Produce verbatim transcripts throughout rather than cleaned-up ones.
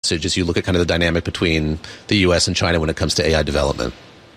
message as you look at kind of the dynamic between the U S and China when it comes to A I development?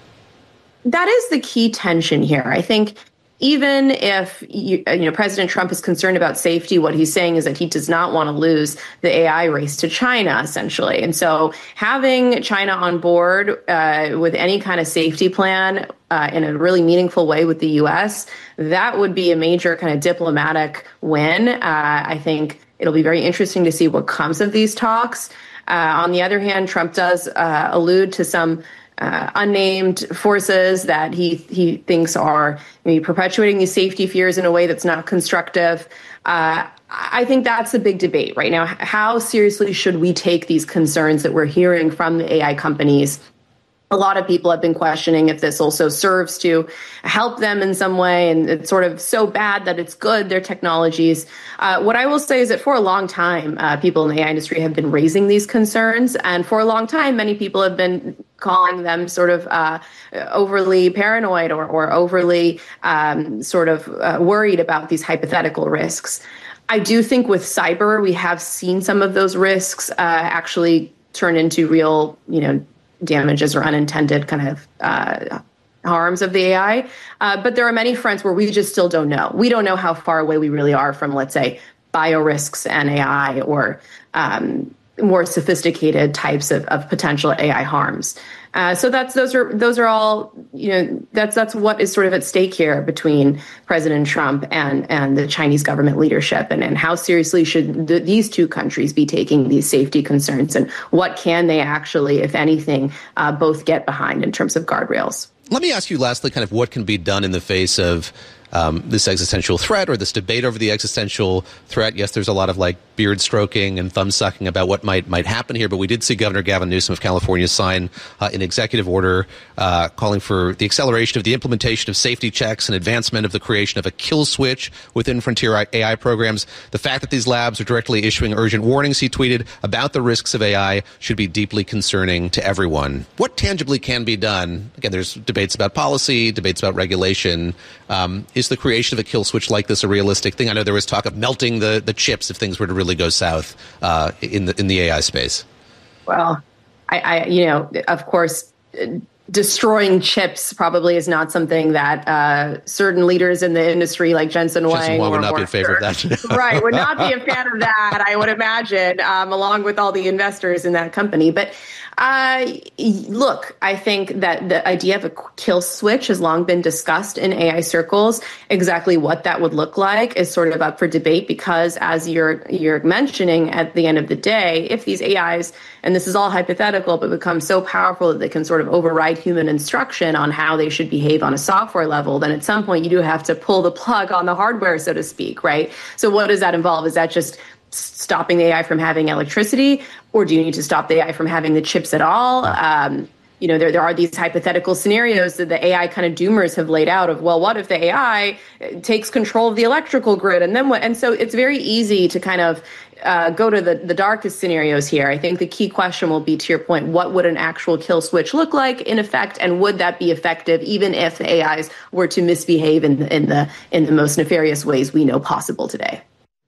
That is the key tension here. I think even if you, you know President Trump is concerned about safety, what he's saying is that he does not want to lose the A I race to China, essentially. And so having China on board uh, with any kind of safety plan uh, in a really meaningful way with the U S, that would be a major kind of diplomatic win. Uh, I think it'll be very interesting to see what comes of these talks. Uh, on the other hand, Trump does uh, allude to some Uh, unnamed forces that he he thinks are maybe perpetuating these safety fears in a way that's not constructive. Uh, I think that's the big debate right now. How seriously should we take these concerns that we're hearing from the A I companies? A lot of people have been questioning if this also serves to help them in some way, and it's sort of so bad that it's good, their technologies. Uh, what I will say is that for a long time, uh, people in the A I industry have been raising these concerns, and for a long time, many people have been calling them sort of uh, overly paranoid or, or overly um, sort of uh, worried about these hypothetical risks. I do think with cyber, we have seen some of those risks uh, actually turn into real, you know, damages or unintended kind of uh, harms of the A I. Uh, but there are many fronts where we just still don't know. We don't know how far away we really are from, let's say, biorisks and A I or um, more sophisticated types of, of potential A I harms. Uh, so that's those are those are all, you know, that's that's what is sort of at stake here between President Trump and and the Chinese government leadership, and, and how seriously should the, these two countries be taking these safety concerns, and what can they actually, if anything, uh, both get behind in terms of guardrails. Let me ask you lastly, kind of what can be done in the face of um, this existential threat or this debate over the existential threat. Yes, there's a lot of like beard stroking and thumb sucking about what might might happen here, but we did see Governor Gavin Newsom of California sign uh, an executive order uh, calling for the acceleration of the implementation of safety checks and advancement of the creation of a kill switch within frontier A I programs. The fact that these labs are directly issuing urgent warnings, he tweeted, about the risks of A I should be deeply concerning to everyone. What tangibly can be done? Again, there's debates about policy, debates about regulation. Um, is the creation of a kill switch like this a realistic thing? I know there was talk of melting the, the chips if things were to really go south uh, in the in the A I space. Well, I, I you know, of course, destroying chips probably is not something that uh, certain leaders in the industry like Jensen Huang, Jensen Huang would not be in favor of that. Right, would not be a fan of that, I would imagine, um, along with all the investors in that company. But uh, look, I think that the idea of a kill switch has long been discussed in A I circles. Exactly what that would look like is sort of up for debate, because as you're you're mentioning, at the end of the day, if these A Is, and this is all hypothetical, but become so powerful that they can sort of override human instruction on how they should behave on a software level, then at some point you do have to pull the plug on the hardware, so to speak, right? So what does that involve? Is that just stopping the A I from having electricity, or do you need to stop the A I from having the chips at all? Um, you know, there there are these hypothetical scenarios that the A I kind of doomers have laid out of, well, what if the A I takes control of the electrical grid, and then what? And so it's very easy to kind of uh, go to the, the darkest scenarios here. I think the key question will be, to your point, what would an actual kill switch look like in effect, and would that be effective even if the A Is were to misbehave in the, in the in the most nefarious ways we know possible today?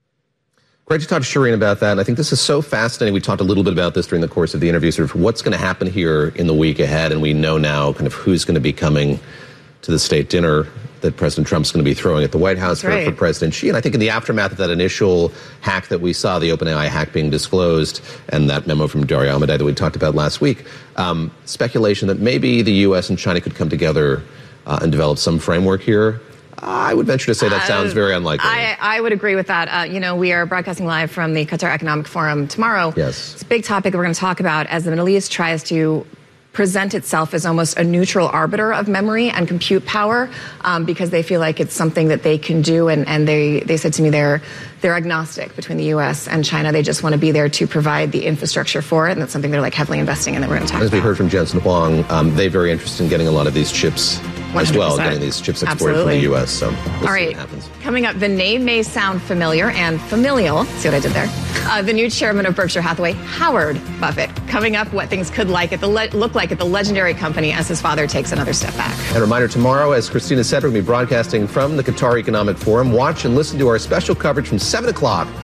Great to talk to Shireen about that. And I think this is so fascinating. We talked a little bit about this during the course of the interview, sort of what's going to happen here in the week ahead. And we know now kind of who's going to be coming to the state dinner that President Trump's going to be throwing at the White House for, right. for President Xi. And I think in the aftermath of that initial hack that we saw, the OpenAI hack being disclosed, and that memo from Dario Amodei that we talked about last week, um, speculation that maybe the U S and China could come together uh, and develop some framework here. I would venture to say that sounds very unlikely. I, I would agree with that. Uh, you know, we are broadcasting live from the Qatar Economic Forum tomorrow. Yes. It's a big topic that we're going to talk about as the Middle East tries to present itself as almost a neutral arbiter of memory and compute power, um, because they feel like it's something that they can do. And, and they, they said to me they're they're agnostic between the U S and China. They just want to be there to provide the infrastructure for it. And that's something they're like heavily investing in that we're going to talk As about. As we heard from Jensen Huang, um, they're very interested in getting a lot of these chips as well, getting these chips exported Absolutely. from the U S. So we'll All see right. what happens. Coming up, the name may sound familiar and familial. See what I did there? Uh, the new chairman of Berkshire Hathaway, Howard Buffett. Coming up, what things could like at the le- look like at the legendary company as his father takes another step back. And a reminder, tomorrow, as Christina said, we're going to be broadcasting from the Qatar Economic Forum. Watch and listen to our special coverage from seven o'clock